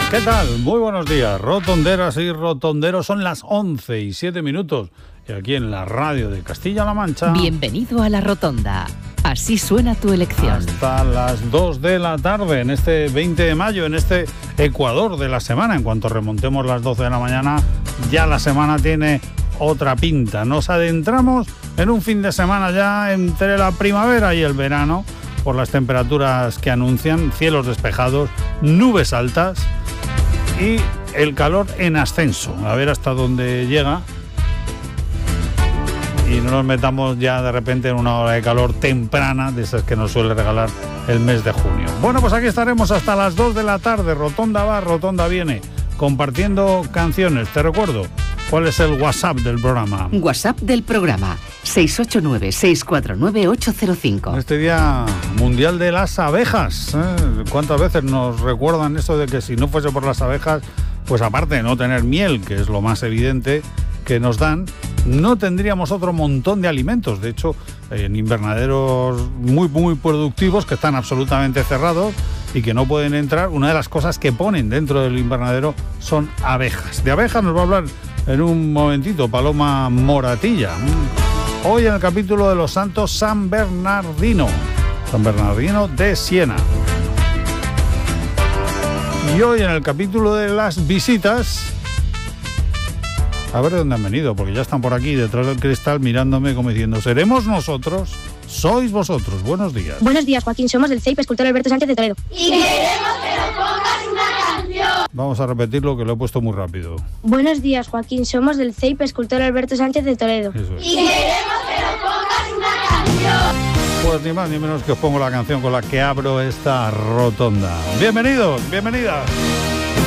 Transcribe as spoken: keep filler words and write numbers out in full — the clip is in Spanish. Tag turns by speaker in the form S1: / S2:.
S1: ¿Qué tal? Muy buenos días, rotonderas y rotonderos. Son las once y siete minutos y aquí en la radio de Castilla-La Mancha.
S2: Bienvenido a La Rotonda. Así suena tu elección.
S1: Hasta las dos de la tarde, en este veinte de mayo, en este Ecuador de la semana. En cuanto remontemos las doce de la mañana, ya la semana tiene otra pinta. Nos adentramos en un fin de semana ya entre la primavera y el verano, por las temperaturas que anuncian, cielos despejados, nubes altas y el calor en ascenso. A ver hasta dónde llega. Y no nos metamos ya de repente en una hora de calor temprana, de esas que nos suele regalar el mes de junio. Bueno, pues aquí estaremos hasta las dos de la tarde. Rotonda va, Rotonda viene, compartiendo canciones. Te recuerdo, ¿cuál es el WhatsApp del programa?
S2: WhatsApp del programa, seis ocho nueve, seis cuatro nueve, ocho cero cinco.
S1: Este Día Mundial de las Abejas, ¿eh? ¿Cuántas veces nos recuerdan eso de que si no fuese por las abejas, pues aparte de no tener miel, que es lo más evidente que nos dan, no tendríamos otro montón de alimentos? De hecho, en invernaderos muy, muy productivos que están absolutamente cerrados y que no pueden entrar, una de las cosas que ponen dentro del invernadero son abejas. De abejas nos va a hablar en un momentito Paloma Moratilla. Hoy en el capítulo de los santos San Bernardino, San Bernardino de Siena. Y hoy en el capítulo de las visitas, a ver de dónde han venido, porque ya están por aquí detrás del cristal mirándome como diciendo, ¿seremos nosotros? ¿Sois vosotros? Buenos días.
S3: Buenos días, Joaquín. Somos del C E I P Escultor Alberto Sánchez de Toledo.
S4: Y queremos que nos pongas una canción.
S1: Vamos a repetirlo, que lo he puesto muy rápido.
S3: Buenos días, Joaquín. Somos del C E I P Escultor Alberto Sánchez de Toledo.
S1: Eso es.
S4: Y queremos que nos pongas una canción.
S1: Pues ni más ni menos que os pongo la canción con la que abro esta rotonda. Bienvenidos, bienvenidas.